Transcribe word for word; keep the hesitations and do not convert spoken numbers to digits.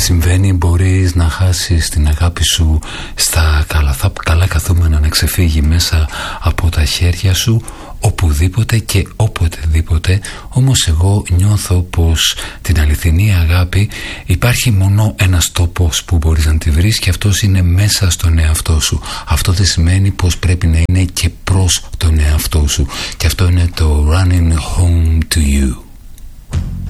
συμβαίνει, μπορείς να χάσεις την αγάπη σου στα καλά, θα, καλά καθούμενα, να ξεφύγει μέσα από τα χέρια σου οπουδήποτε και οποτεδήποτε. Όμως εγώ νιώθω πως την αληθινή αγάπη υπάρχει μόνο ένας τόπος που μπορείς να τη βρεις, και αυτός είναι μέσα στον εαυτό σου. Αυτό δεν σημαίνει πως πρέπει να είναι και προς τον εαυτό σου, και αυτό είναι το Running Home to You.